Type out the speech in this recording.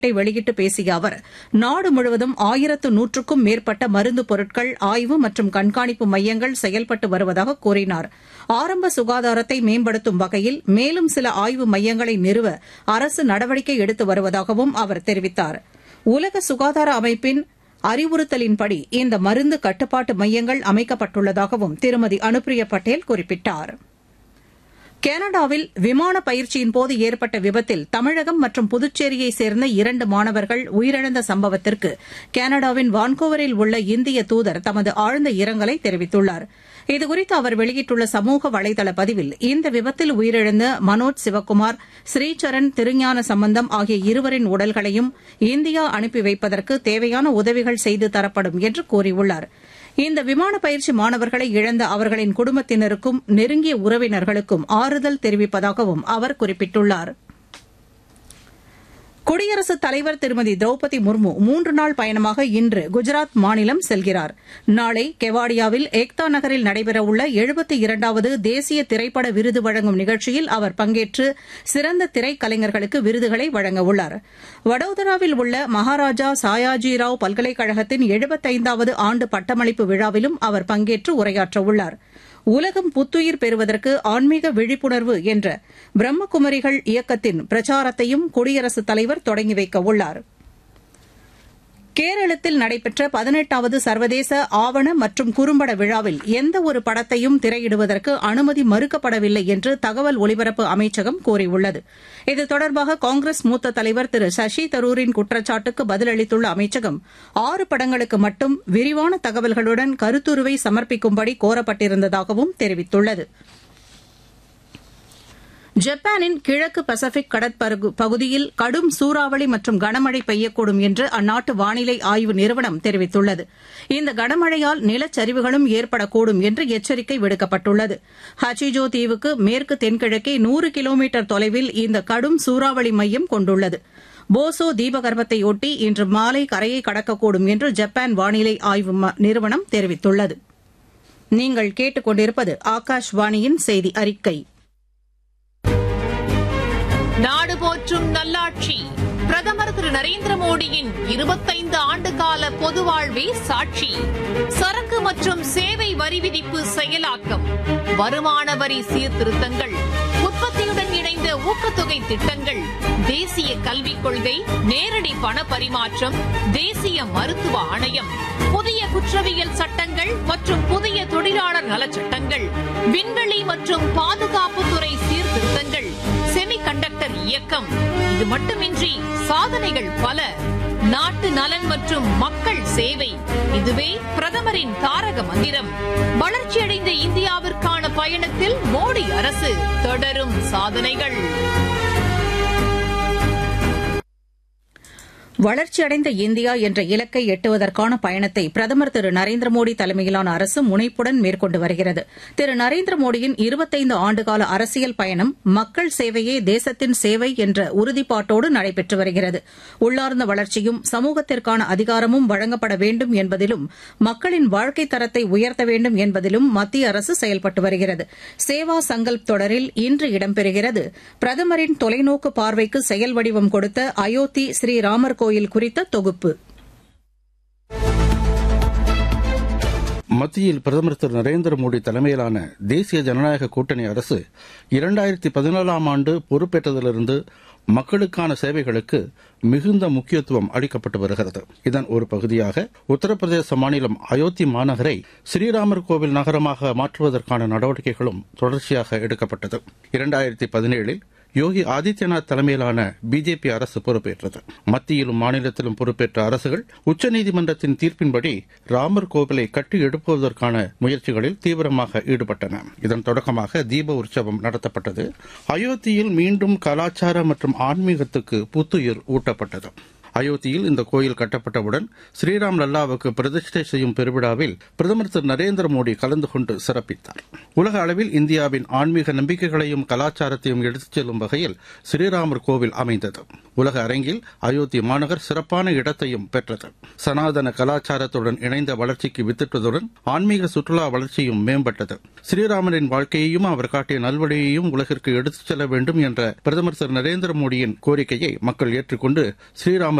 வெளியிட்டு பேசிய அவர், நாடு முழுவதும் 1100க்கும் மேற்பட்ட மருந்து பொருட்கள் ஆய்வு மற்றும் கண்காணிப்பு மையங்கள் செயல்பட்டு வருவதாக கூறினார். ஆரம்ப சுகாதாரத்தை மேம்படுத்தும் வகையில் மேலும் சில ஆய்வு மையங்களை நிறுவ அரசு நடவடிக்கை எடுத்து வருவதாகவும் அவர் தெரிவித்தார். உலக சுகாதார அமைப்பின் அறிவுறுத்தலின்படி இந்த மருந்து கட்டுப்பாட்டு மையங்கள் அமைக்கப்பட்டுள்ளதாகவும் திருமதி அனுப்பிரியா பட்டேல் குறிப்பிட்டார். கனடாவில் விமான பயிற்சியின்போது ஏற்பட்ட விபத்தில் தமிழகம் மற்றும் புதுச்சேரியைச் சேர்ந்த 2 மாணவர்கள் உயிரிழந்த சம்பவத்திற்கு கனடாவின் வான்கூவரில் உள்ள இந்திய தூதர் தமது ஆழ்ந்த இரங்கலை தெரிவித்துள்ளார். இதுகுறித்து அவர் வெளியிட்டுள்ள சமூக வலைதள பதிவில், இந்த விபத்தில் உயிரிழந்த மனோஜ் சிவக்குமார், ஸ்ரீசரண் திருஞான சம்பந்தம் ஆகிய இருவரின் உடல்களையும் இந்தியா அனுப்பி வைப்பதற்கு தேவையான உதவிகள் செய்து தரப்படும் என்று கூறியுள்ளார். இந்த விமான பயிற்சி மாணவர்களை இழந்த அவர்களின் குடும்பத்தினருக்கும் நெருங்கிய உறவினர்களுக்கும் ஆறுதல் தெரிவிப்பதாகவும் அவர் குறிப்பிட்டுள்ளார். குடியரசுத் தலைவர் திருமதி திரௌபதி முர்மு 3 நாள் பயணமாக இன்று குஜராத் மாநிலம் செல்கிறார். நாளை கெவாடியாவில் ஏக்தா நகரில் நடைபெறவுள்ள 72வது தேசிய திரைப்பட விருது வழங்கும் நிகழ்ச்சியில் அவர் பங்கேற்று சிறந்த திரைக்கலைஞர்களுக்கு விருதுகளை வழங்கவுள்ளார். வடோதராவில் உள்ள மகாராஜா சாயாஜிராவ் பல்கலைக்கழகத்தின் 75வது ஆண்டு பட்டமளிப்பு விழாவிலும் அவர் பங்கேற்று உரையாற்றவுள்ளார். உலகம் புத்துயிர் பெறுவதற்கு ஆன்மீக விழிப்புணர்வு என்ற பிரம்மகுமரிகள் இயக்கத்தின் பிரச்சாரத்தையும் குடியரசுத் தலைவர் தொடங்கி வைக்கவுள்ளார். கேரளத்தில் நடைபெற்ற 18வது சர்வதேச ஆவண மற்றும் குறும்பட விழாவில் எந்தவொரு படத்தையும் திரையிடுவதற்கு அனுமதி மறுக்கப்படவில்லை என்று தகவல் ஒலிபரப்பு அமைச்சகம் கூறியுள்ளது. இது தொடர்பாக காங்கிரஸ் மூத்த தலைவர் திரு சசி தரூரின் குற்றச்சாட்டுக்கு பதிலளித்துள்ள அமைச்சகம், 6 படங்களுக்கு மட்டும் விரிவான தகவல்களுடன் கருத்துருவை சமர்ப்பிக்கும்படி கோரப்பட்டிருந்ததாகவும் தெரிவித்துள்ளது. ஜப்பானின் கிழக்கு பசிபிக் கடற்பகுதியில் கடும் சூறாவளி மற்றும் கனமழை பெய்யக்கூடும் என்று அந்நாட்டு வானிலை ஆய்வு நிறுவனம் தெரிவித்துள்ளது. இந்த கனமழையால் நிலச்சரிவுகளும் ஏற்படக்கூடும் என்று எச்சரிக்கை விடுக்கப்பட்டுள்ளது. ஹச்சிஜோ தீவுக்கு மேற்கு தென்கிழக்கே 100 கிலோமீட்டர் தொலைவில் இந்த கடும் சூறாவளி மையம் கொண்டுள்ளது. போசோ தீபகற்பத்தையொட்டி இன்று மாலை கரையை கடக்கக்கூடும் என்று ஜப்பான் வானிலை ஆய்வு நிறுவனம் தெரிவித்துள்ளது. நீங்கள் கேட்டுக் கொண்டிருப்பது ஆகாஷ்வாணியின் செய்தி அறிக்கை. நாடு போற்றும் நல்லாட்சி பிரதமர் திரு நரேந்திர மோடியின் 25 ஆண்டுகால பொது வாழ்வே சாட்சி. சரக்கு மற்றும் சேவை வரி விதிப்பு செயலாக்கம், வருமான வரி சீர்திருத்தங்கள், உற்பத்தியுடன் இணைந்த ஊக்கத்தொகை திட்டங்கள், தேசிய கல்விக் கொள்கை, நேரடி பண பரிமாற்றம், தேசிய மருத்துவ ஆணையம், புதிய குற்றவியல் சட்டங்கள் மற்றும் புதிய தொழிலாளர் நலச்சட்டங்கள், விண்வெளி மற்றும் பாதுகாப்புத்துறை சீர்திருத்தங்கள், செமிகண்டக்டர் இயக்கம். இது மட்டுமின்றி சாதனைகள் பல. நாட்டு நலன் மற்றும் மக்கள் சேவை, இதுவே பிரதமரின் தாரக மந்திரம். வளர்ச்சியடைந்த இந்தியாவிற்கான பயணத்தில் மோடி அரசு, தொடரும் சாதனைகள். வளர்ச்சியடைந்த இந்தியா என்ற இலக்கை எட்டுவதற்கான பயணத்தை பிரதமர் திரு நரேந்திர மோடி தலைமையிலான அரசு முனைப்புடன் மேற்கொண்டு வருகிறது. திரு நரேந்திர மோடியின் 25 ஆண்டுகால அரசியல் பயணம் மக்கள் சேவையே தேசத்தின் சேவை என்ற உறுதிப்பாட்டோடு நடைபெற்று வருகிறது. உள்ளார்ந்த வளர்ச்சியும் சமூகத்திற்கான அதிகாரமும் வழங்கப்பட வேண்டும் என்பதிலும் மக்களின் வாழ்க்கை தரத்தை உயர்த்த வேண்டும் என்பதிலும் மத்திய அரசு செயல்பட்டு வருகிறது. சேவா சங்கல்ப் தொடரில் இன்று இடம்பெறுகிறது பிரதமரின் தொலைநோக்கு பார்வைக்கு செயல் வடிவம் கொடுத்த அயோத்தி ஸ்ரீராமர் கோயில் குறித்த தொகுப்பு. மத்தியில் பிரதமர் திரு நரேந்திர மோடி தலைமையிலான தேசிய ஜனநாயக கூட்டணி அரசு 2014ஆம் ஆண்டு பொறுப்பேற்றதிலிருந்து மக்களுக்கான சேவைகளுக்கு மிகுந்த முக்கியத்துவம் அளிக்கப்பட்டு வருகிறது. இதன் ஒரு பகுதியாக உத்தரப்பிரதேச மாநிலம் அயோத்தி மாநகரை ஸ்ரீராமர் கோவில் நகரமாக மாற்றுவதற்கான நடவடிக்கைகளும் தொடர்ச்சியாக எடுக்கப்பட்டது. 2017இல் யோகி ஆதித்யநாத் தலைமையிலான பிஜேபி அரசு பொறுப்பேற்றது. மத்தியிலும் மாநிலத்திலும் பொறுப்பேற்ற அரசுகள் உச்சநீதிமன்றத்தின் தீர்ப்பின்படி ராமர் கோவிலை கட்டி எழுப்புவதற்கான முயற்சிகளில் தீவிரமாக ஈடுபட்டன. இதன் தொடக்கமாக தீப உற்சவம் நடத்தப்பட்டது. அயோத்தியில் மீண்டும் கலாச்சார மற்றும் ஆன்மீகத்துக்கு புத்துயிர் ஊட்டப்பட்டது. அயோத்தியில் இந்த கோயில் கட்டப்பட்டவுடன் ஸ்ரீராம் லல்லாவுக்கு பிரதிஷ்டை செய்யும் பெருவிழாவில் பிரதமர் திரு நரேந்திர மோடி கலந்து கொண்டு சிறப்பித்தார். உலக அளவில் இந்தியாவின் ஆன்மீக நம்பிக்கைகளையும் கலாச்சாரத்தையும் எடுத்துச் செல்லும் வகையில் ஸ்ரீராமர் கோவில் அமைந்தது. உலக அரங்கில் அயோத்தி மாநகர் சிறப்பான இடத்தையும் பெற்றது. சனாதன கலாச்சாரத்துடன் இணைந்த வளர்ச்சிக்கு வித்திட்டதுடன் ஆன்மீக சுற்றுலா வளர்ச்சியும் மேம்பட்டது. ஸ்ரீராமரின் வாழ்க்கையையும் அவர் காட்டிய நல்வழியையும் உலகிற்கு எடுத்துச் செல்ல வேண்டும் என்ற பிரதமர் திரு நரேந்திர மோடியின் கோரிக்கையை மக்கள் ஏற்றுக்கொண்டு ஸ்ரீராமர்